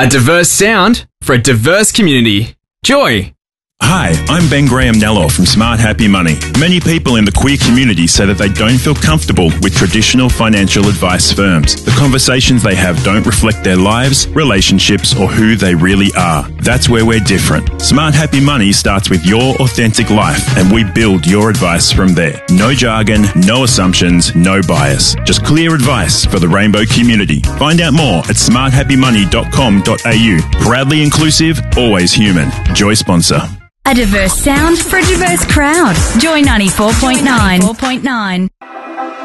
A diverse sound for a diverse community. Joy. Hi, I'm Ben Graham-Nello from Smart Happy Money. Many people in the queer community say that they don't feel comfortable with traditional financial advice firms. The conversations they have don't reflect their lives, relationships, or who they really are. That's where we're different. Smart Happy Money starts with your authentic life, and we build your advice from there. No jargon, no assumptions, no bias. Just clear advice for the rainbow community. Find out more at smarthappymoney.com.au. Proudly inclusive, always human. Joy sponsor. A diverse sound for a diverse crowd. Joy 94.9.